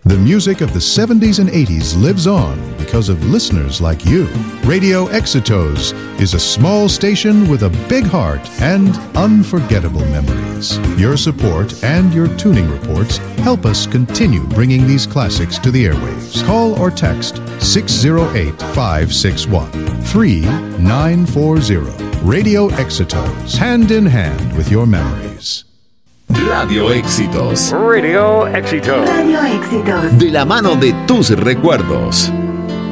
The music of the 70s and 80s lives on because of listeners like you. Radio Éxitos is a small station with a big heart and unforgettable memories. Your support and your tuning reports help us continue bringing these classics to the airwaves. Call or text 608-561-3940. Radio Éxitos, hand in hand with your memories. Radio Éxitos. Radio Éxitos. Radio Éxitos. De la mano de tus recuerdos.